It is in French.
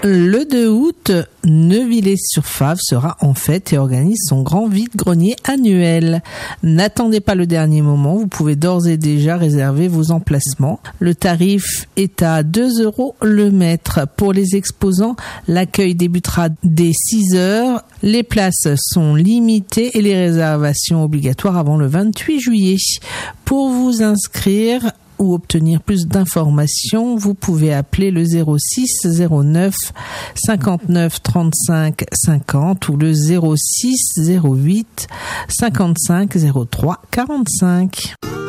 Le 2 août, Neuvillers-sur-Fave sera en fête et organise son grand vide-grenier annuel. N'attendez pas le dernier moment, vous pouvez d'ores et déjà réserver vos emplacements. Le tarif est à 2 € le mètre. Pour les exposants, l'accueil débutera dès 6 heures. Les places sont limitées et les réservations obligatoires avant le 28 juillet. Pour vous inscrire ou obtenir plus d'informations, vous pouvez appeler le 06 09 59 35 50 ou le 06 08 55 03 45.